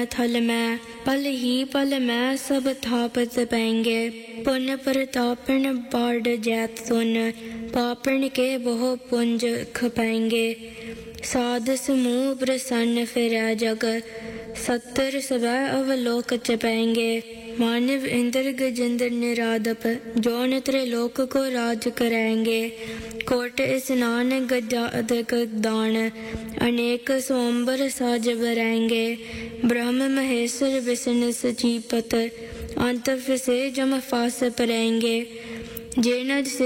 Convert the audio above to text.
थल में, पल ही पल में सब थापत पाएंगे। पुण्य प्रतापन बाढ़ जैत सुन, पापन के बहु पुंज खपाएंगे। साध समूह प्रसन्न फिरै जग, सत्तर सबै अवलोक चपाएंगे। मानव इंद्र गजेंद्र निरादप, जौन त्रिलोक को राज कराएंगे। कोट स्नान गजादक दान, अनेक सोमबर साज बराएंगे। ब्रह्म महेश्वर विष्णु सचीपत, अंत फिसे जम फास पराएंगे। जे न